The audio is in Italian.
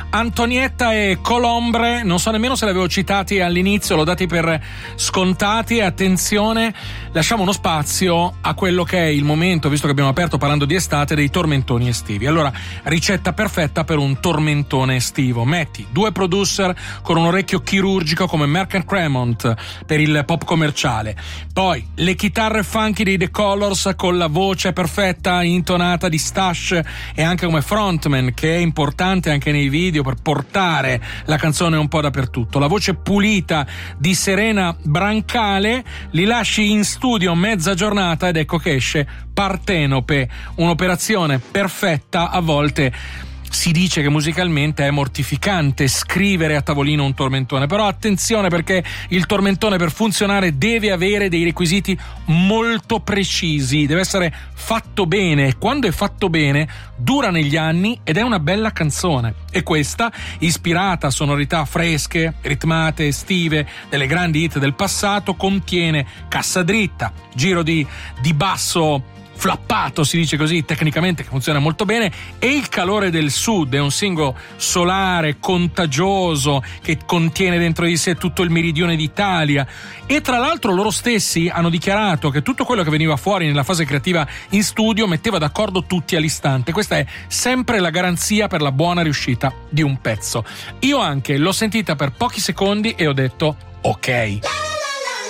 Antonietta e Colombre, non so nemmeno se li avevo citati all'inizio, l'ho dati per scontati. Attenzione, lasciamo uno spazio a quello che è il momento, visto che abbiamo aperto parlando di estate, dei tormentoni estivi. Allora, ricetta perfetta per un tormentone estivo: metti 2 producer con un orecchio chirurgico come Merck & Cremont per il pop commerciale, poi le chitarre funky dei The Colors con la voce perfetta intonata di Stash e anche come frontman, che è importante anche nei video per portare la canzone un po' dappertutto, la voce pulita di Serena Brancale, li lasci in studio mezza giornata ed ecco che esce Partenope, un'operazione perfetta. A volte si dice che musicalmente è mortificante scrivere a tavolino un tormentone, però attenzione, perché il tormentone per funzionare deve avere dei requisiti molto precisi, deve essere fatto bene, e quando è fatto bene dura negli anni ed è una bella canzone. E questa, ispirata a sonorità fresche, ritmate, estive delle grandi hit del passato, contiene cassa dritta, giro di basso flappato, si dice così tecnicamente, che funziona molto bene, e il calore del sud. È un singolo solare, contagioso, che contiene dentro di sé tutto il meridione d'Italia. E tra l'altro loro stessi hanno dichiarato che tutto quello che veniva fuori nella fase creativa in studio metteva d'accordo tutti all'istante. Questa è sempre la garanzia per la buona riuscita di un pezzo. Io anche l'ho sentita per pochi secondi e ho detto ok.